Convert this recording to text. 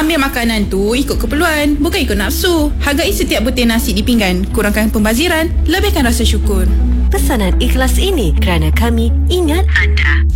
Ambil makanan tu ikut keperluan, bukan ikut nafsu. Hargai setiap butir nasi di pinggan. Kurangkan pembaziran, lebihkan rasa syukur. Pesanan ikhlas ini kerana kami ingat anda.